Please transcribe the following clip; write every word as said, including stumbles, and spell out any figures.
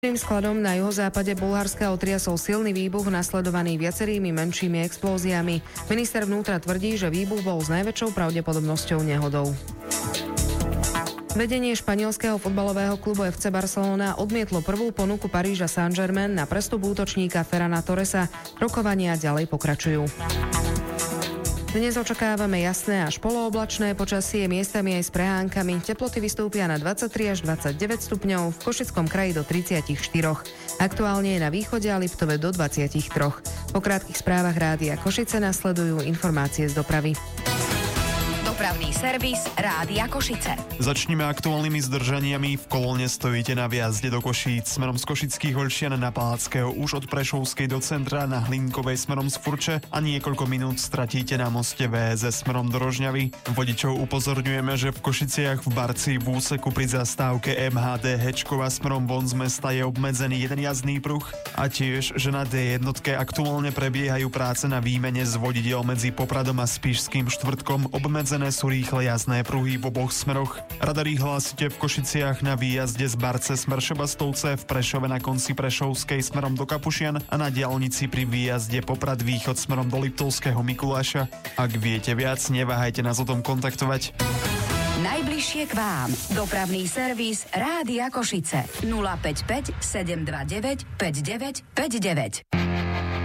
Tým skladom na juhozápade Bulharska otriasol silný výbuch nasledovaný viacerými menšími explóziami. Minister vnútra tvrdí, že výbuch bol s najväčšou pravdepodobnosťou nehodou. Vedenie španielského futbalového klubu ef cé Barcelona odmietlo prvú ponuku Paríža Saint-Germain na prestup útočníka Ferrana Torresa. Rokovania ďalej pokračujú. Dnes očakávame jasné až polooblačné počasie, miestami aj s prehánkami. Teploty vystúpia na dvadsaťtri až dvadsaťdeväť stupňov, v Košickom kraji do tridsaťštyri. Aktuálne je na východe a Liptove do dvadsaťtri. Po krátkych správach Rádia Košice nasledujú informácie z dopravy. Dopravný servis Rádia Košice. Začnime aktuálnymi zdržaniami. V kolóne stojíte na výjazde do Košíc smerom z Košických Olšian na Palackého už od Prešovskej do centra, na Hlinkovej smerom z Furče a niekoľko minút stratíte na moste vé es es smerom do Rožňavy. Vodičov upozorňujeme, že v Košiciach v Barci v úseku pri zastávke em há dé Hečkova smerom von z mesta je obmedzený jeden jazdný pruh a tiež, že na dé jednotke aktuálne prebiehajú práce na výmene z vodidiel medzi Popradom a Spišským Štvrtkom. Obmedzené sú rýchle jazdné pruhy v oboch smeroch. Radari hlásite v Košiciach na výjazde z Barce smer Šebastovce, v Prešove na konci Prešovskej smerom do Kapušian a na diaľnici pri výjazde Poprad východ smerom do Liptovského Mikuláša. Ak viete viac, neváhajte nás o tom kontaktovať. Najbližšie k vám. Dopravný servis Rádia Košice. nula päť päť sedem dva deväť päť deväť päť deväť.